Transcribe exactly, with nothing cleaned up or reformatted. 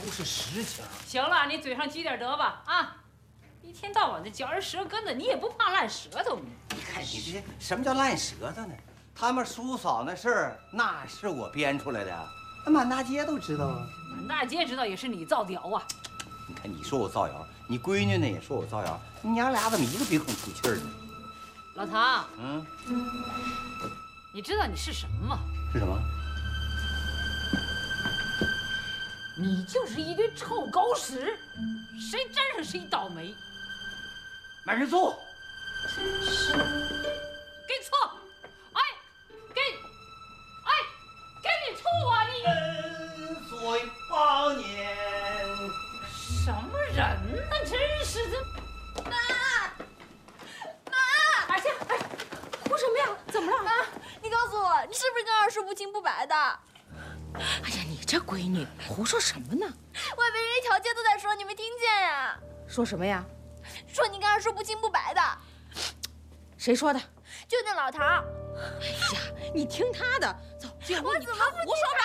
都是实情。 行了，你嘴上积点德吧啊！一天到晚的嚼人舌根子，你也不怕烂舌头你？ 你看你这什么叫烂舌头呢？他们叔嫂那事儿，那是我编出来的，那满大街都知道啊。 满大街知道也是你造谣啊！ 你看你说我造谣，你闺女呢也说我造谣，你娘俩怎么一个比一个出气儿呢？ 老唐， 嗯， 你知道你是什么吗？ 是什么？ 你就是一堆臭狗屎，谁沾上谁倒霉。 满人醋， 真是，给醋，哎，给，哎，给你醋啊你！ 恩岁八年， 什么人呢？真是的。 妈，妈， 阿夏，哎，哭什么呀？怎么了？ 妈，你告诉我，你是不是跟二叔不清不白的？ 哎呀，你这闺女胡说什么呢？ 外边人一条街都在说，你没听见呀？ 说什么呀？ 说你跟二叔不清不白的。 谁说的？ 就那老唐。 哎呀，你听他的，走，进屋。 我怎么不听